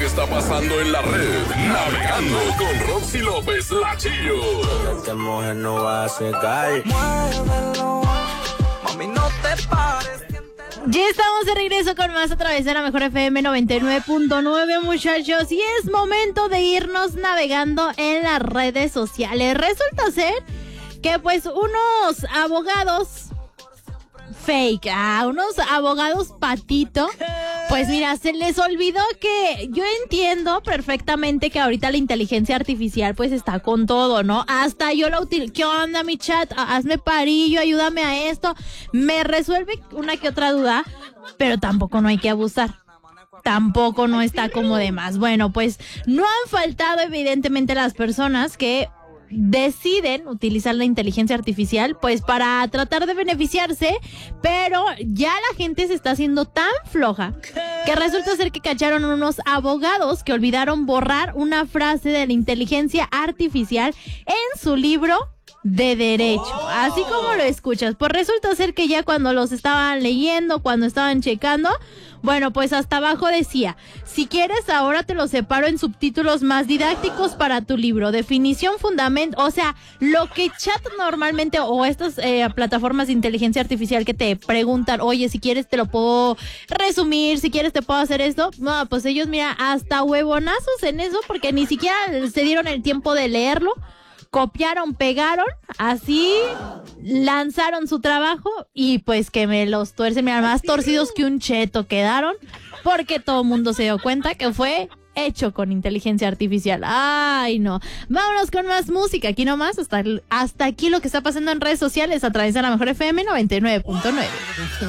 que está pasando en la red. Navegando con Roxy López, la Chillo. Esta mujer no va a secar. Muévelo, mami, no te pares. Ya estamos de regreso con más a través de la Mejor FM 99.9, muchachos. Y es momento de irnos navegando en las redes sociales. Resulta ser que pues unos abogados fake, unos abogados patito, pues mira, se les olvidó que yo entiendo perfectamente que ahorita la inteligencia artificial pues está con todo, ¿no? Hasta yo la utilizo. ¿Qué onda, mi chat? Hazme parillo, ayúdame a esto. Me resuelve una que otra duda, pero tampoco no hay que abusar. Tampoco no está como de más. Bueno, pues no han faltado evidentemente las personas que deciden utilizar la inteligencia artificial pues para tratar de beneficiarse, pero ya la gente se está haciendo tan floja que resulta ser que cacharon unos abogados que olvidaron borrar una frase de la inteligencia artificial en su libro de derecho, así como lo escuchas. Pues resulta ser que ya cuando los estaban leyendo, cuando estaban checando, bueno, pues hasta abajo decía: si quieres ahora te lo separo en subtítulos más didácticos para tu libro, definición, fundamento, o sea, lo que chat normalmente o estas plataformas de inteligencia artificial que te preguntan, oye, si quieres te lo puedo resumir, si quieres te puedo hacer esto, no, pues ellos mira, hasta huevonazos en eso porque ni siquiera se dieron el tiempo de leerlo. Copiaron, pegaron, así lanzaron su trabajo y pues que me los tuercen, mira, más torcidos que un cheto quedaron porque todo el mundo se dio cuenta que fue hecho con inteligencia artificial. Ay, no. Vámonos con más música. Aquí nomás, hasta aquí lo que está pasando en redes sociales a través de la Mejor FM 99.9.